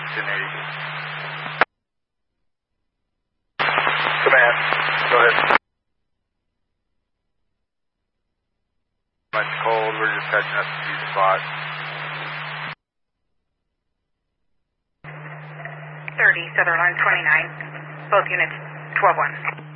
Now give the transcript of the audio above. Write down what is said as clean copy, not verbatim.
1080. Command, go ahead. Much cold, we're just catching up to the spot. 30, Southern Line 29, both units 12-1.